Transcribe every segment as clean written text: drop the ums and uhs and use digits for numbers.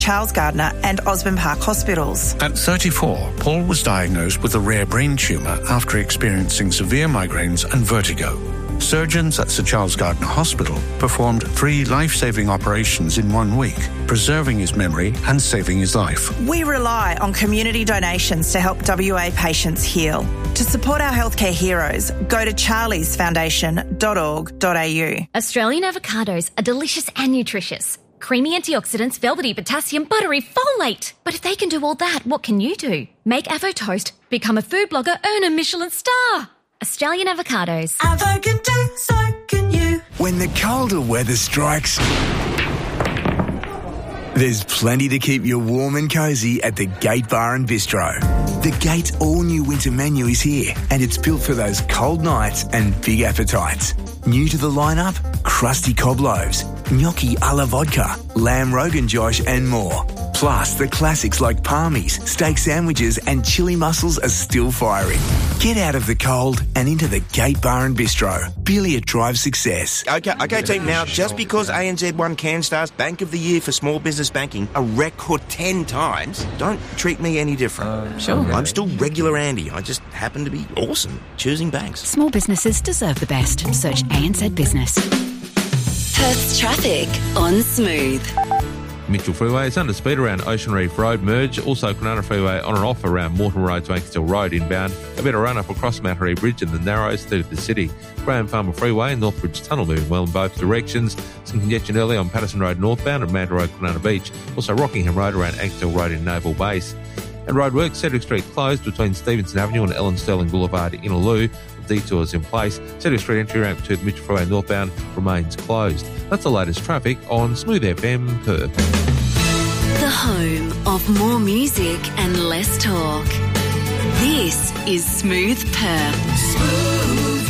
Charles Gardner and Osborne Park hospitals. At 34, Paul was diagnosed with a rare brain tumour after experiencing severe migraines and vertigo. Surgeons at Sir Charles Gardner Hospital performed 3 life-saving operations in 1 week, preserving his memory and saving his life. We rely on community donations to help WA patients heal. To support our healthcare heroes, go to charliesfoundation.org.au. Australian avocados are delicious and nutritious. Creamy antioxidants, velvety potassium, buttery folate. But if they can do all that, what can you do? Make Avo Toast, become a food blogger, earn a Michelin star. Australian avocados. Avo can do, so can you. When the colder weather strikes, there's plenty to keep you warm and cosy at the Gate Bar and Bistro. The Gate's all-new winter menu is here, and it's built for those cold nights and big appetites. New to the lineup, crusty cob loaves, gnocchi a la vodka, lamb rogan josh and more. Plus, the classics like palmies, steak sandwiches and chili mussels are still firing. Get out of the cold and into the Gate Bar and Bistro. Purely a drive success. Okay, team. Now, just because ANZ won CanStar's Bank of the Year for small business banking a record 10 times, don't treat me any different. Sure. I'm still regular Andy. I just happen to be awesome choosing banks. Small businesses deserve the best. Search ANZ Business. Perth's traffic on Smooth. Mitchell Freeway is under speed around Ocean Reef Road merge. Also, Kwinana Freeway on and off around Moreton Road to Ankerstall Road inbound. A better run up across Mattery Bridge and the Narrows through the city. Graham Farmer Freeway and Northbridge Tunnel moving well in both directions. Some congestion early on Patterson Road northbound and Manda Road, Kwinana Beach. Also, Rockingham Road around Ankerstall Road in Naval Base. And roadworks, Cedric Street closed between Stevenson Avenue and Ellen Sterling Boulevard in Innaloo. Detours in place. Cedric Street entry ramp to the Mitchell Freeway northbound remains closed. That's the latest traffic on Smooth FM Perth. The home of more music and less talk. This is Smooth Perth. Smooth.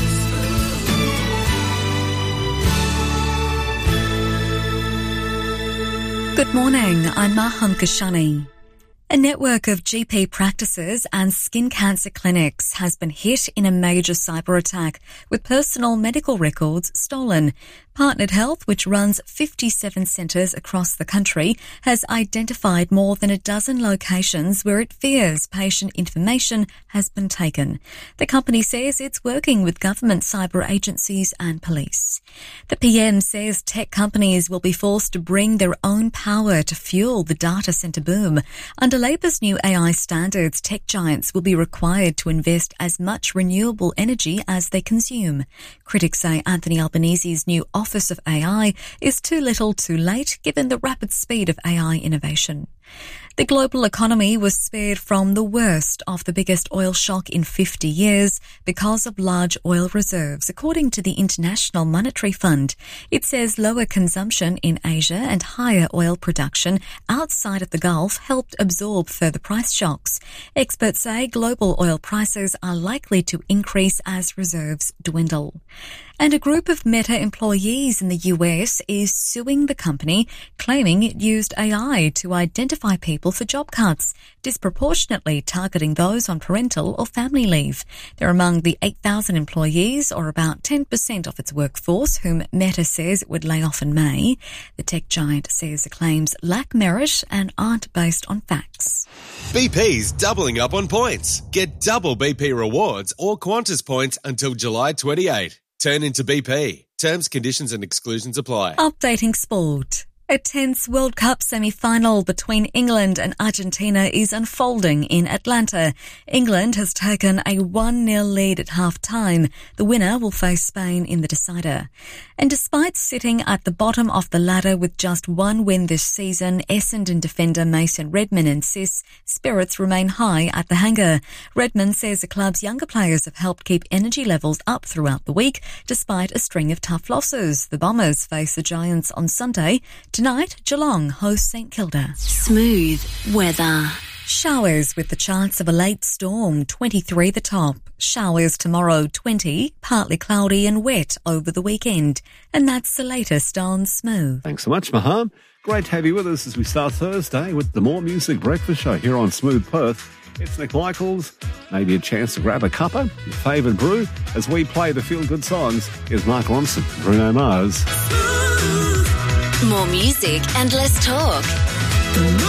Good morning, I'm Maham Kashani. A network of GP practices and skin cancer clinics has been hit in a major cyber attack with personal medical records stolen. Partnered Health, which runs 57 centres across the country, has identified more than a dozen locations where it fears patient information has been taken. The company says it's working with government cyber agencies and police. The PM says tech companies will be forced to bring their own power to fuel the data centre boom. Under Labor's new AI standards, tech giants will be required to invest as much renewable energy as they consume. Critics say Anthony Albanese's new Office of AI is too little too late given the rapid speed of AI innovation. The global economy was spared from the worst of the biggest oil shock in 50 years because of large oil reserves, according to the International Monetary Fund. It says lower consumption in Asia and higher oil production outside of the Gulf helped absorb further price shocks. Experts say global oil prices are likely to increase as reserves dwindle. And a group of Meta employees in the US is suing the company, claiming it used AI to identify people for job cuts, disproportionately targeting those on parental or family leave. They're among the 8,000 employees, or about 10% of its workforce, whom Meta says it would lay off in May. The tech giant says the claims lack merit and aren't based on facts. BP's doubling up on points. Get double BP rewards or Qantas points until July 28. Turn into BP. Terms, conditions and exclusions apply. Updating sport. A tense World Cup semi-final between England and Argentina is unfolding in Atlanta. England has taken a 1-0 lead at half-time. The winner will face Spain in the decider. And despite sitting at the bottom of the ladder with just one win this season, Essendon defender Mason Redman insists spirits remain high at the hangar. Redman says the club's younger players have helped keep energy levels up throughout the week, despite a string of tough losses. The Bombers face the Giants on Sunday. Tonight, Geelong hosts St Kilda. Smooth weather. Showers with the chance of a late storm, 23 the top. Showers tomorrow, 20, partly cloudy and wet over the weekend. And that's the latest on Smooth. Thanks so much, Maham. Great to have you with us as we start Thursday with the More Music Breakfast Show here on Smooth Perth. It's Nick Michaels. Maybe a chance to grab a cuppa, your favourite brew, as we play the feel-good songs. Here's Mark Ronson, Bruno Mars. More music and less talk. The